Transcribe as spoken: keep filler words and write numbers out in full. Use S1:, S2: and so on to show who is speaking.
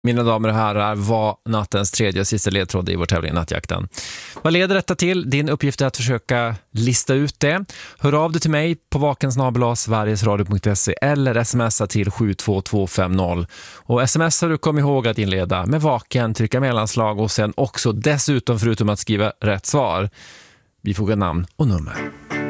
S1: Mina damer och herrar, var nattens tredje och sista ledtråd i vår tävling Nattjakten. Vad leder detta till? Din uppgift är att försöka lista ut det. Hör av dig till mig på vaken snabel-a sverigesradio punkt se eller smsa till sju två två fem noll. Och sms har du kommit ihåg att inleda med vaken, trycka mellanslag och sen också dessutom förutom att skriva rätt svar bifoga namn och nummer.